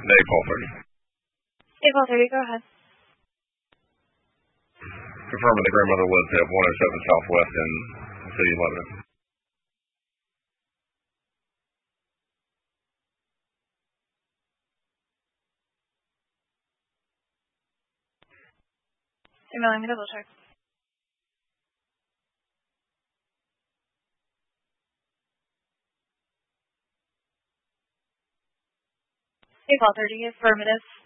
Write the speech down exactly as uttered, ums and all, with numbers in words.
Paul thirty. Hey, Paul thirty, go ahead. Confirming the grandmother lives at one oh seven Southwest in the city of Lebanon. Email, let me double check. Hey, Paul thirty, affirmative.